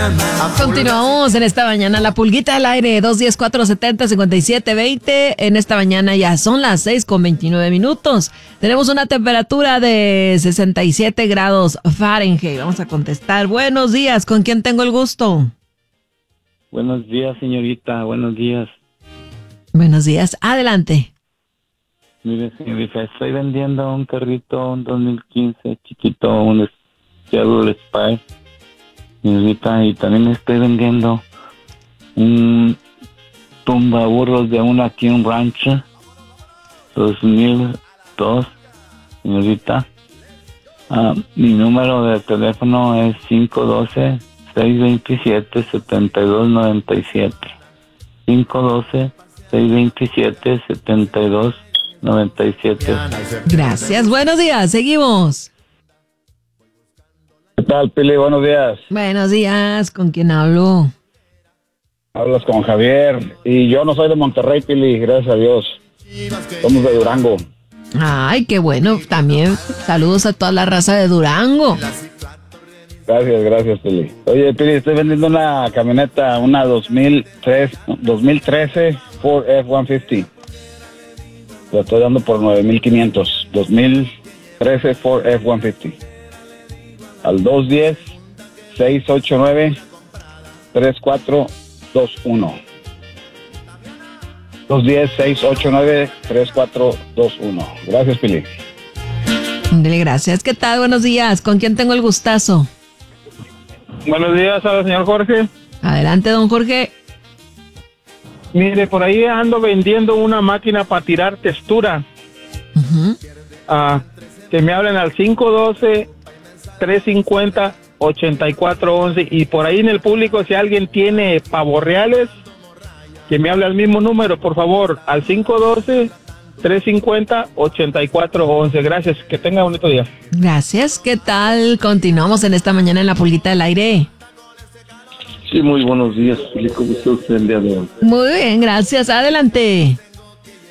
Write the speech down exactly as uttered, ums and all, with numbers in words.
Continuamos en esta mañana, la pulguita al aire, dos uno cero, cuatro siete cero, cinco siete dos cero. En esta mañana ya son las seis con veintinueve minutos. Tenemos una temperatura de sesenta y siete grados Fahrenheit. Vamos a contestar. Buenos días, ¿con quién tengo el gusto? Buenos días, señorita, buenos días. Buenos días, adelante. Mire, señorita, estoy vendiendo un carrito, un dos mil quince chiquito, un Chevrolet Spy, señorita, y también estoy vendiendo un tumbaburros de una King Ranch dos mil dos, señorita. Ah, mi número de teléfono es cinco uno dos, seis dos siete, siete dos nueve siete. cinco uno dos, seis dos siete, siete dos nueve siete. Gracias, buenos días, seguimos. ¿Qué tal, Pili? Buenos días. Buenos días, ¿con quién hablo? Hablas con Javier. Y yo no soy de Monterrey, Pili, gracias a Dios. Somos de Durango. Ay, qué bueno, también saludos a toda la raza de Durango. Gracias, gracias, Pili. Oye, Pili, estoy vendiendo una camioneta, una dos mil tres, dos mil trece Ford F ciento cincuenta. La estoy dando por nueve mil quinientos. dos mil trece Ford F ciento cincuenta. Al dos uno cero, seis ocho nueve, tres cuatro dos uno. dos uno cero, seis ocho nueve, tres cuatro dos uno. Gracias, Pili. Dele gracias. ¿Qué tal? Buenos días. ¿Con quién tengo el gustazo? Buenos días al señor Jorge. Adelante, don Jorge. Mire, por ahí ando vendiendo una máquina para tirar textura. Uh-huh. Ah, que me hablen al cinco uno dos, tres cinco cero, ocho cuatro uno uno. Y por ahí en el público, si alguien tiene pavos reales, que me hable al mismo número, por favor, al cinco uno dos, tres cinco cero, ocho cuatro uno uno. Gracias, que tenga un bonito día. Gracias, ¿qué tal? Continuamos en esta mañana en la pulguita del aire. Sí, muy buenos días, Pili, ¿cómo está usted el día de hoy? Muy bien, gracias, adelante.